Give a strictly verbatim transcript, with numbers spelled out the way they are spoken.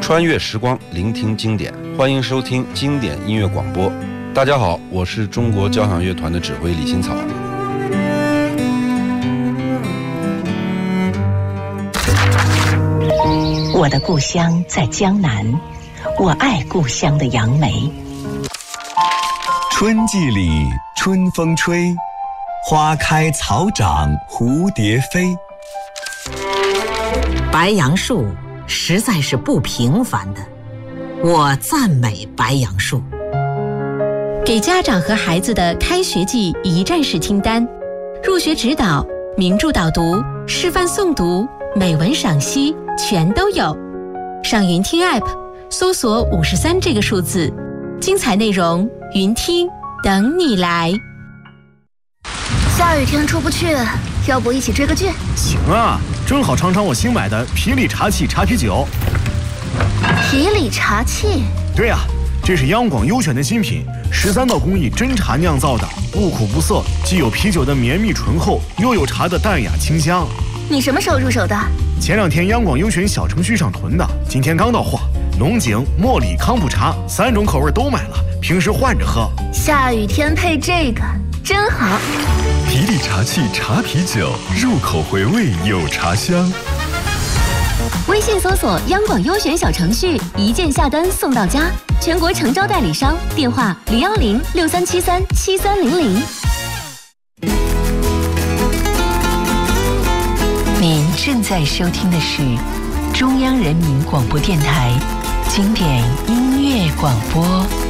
穿越时光，聆听经典，欢迎收听经典音乐广播。大家好，我是中国交响乐团的指挥李新草。 我的故乡在江南，我爱故乡的杨梅。 春季里春风吹，花开草长蝴蝶飞。 白杨树实在是不平凡的，我赞美白杨树。 给家长和孩子的开学季一站式清单，入学指导、名著导读、示范诵读、美文赏析全都有。上云听 App 搜索五十三这个数字，精彩内容云听等你来。 下雨天出不去，要不一起追个剧？ 行啊，正好尝尝我新买的皮里茶器茶啤酒。 皮里茶器？ 对啊，这是央广优选的新品，十三道工艺真茶酿造的，不苦不涩，既有啤酒的绵密醇厚，又有茶的淡雅清香。 你什么时候入手的？ 前两天央广优选小程序上囤的，今天刚到货。龙井、茉莉、康普茶三种口味都买了，平时换着喝。 下雨天配这个真好。 皮里茶器茶啤酒，入口回味有茶香。 微信搜索央广优选小程序，一键下单送到家，全国诚招代理商，电话零幺零六三七三七三零零。 您正在收听的是中央人民广播电台经典音乐广播。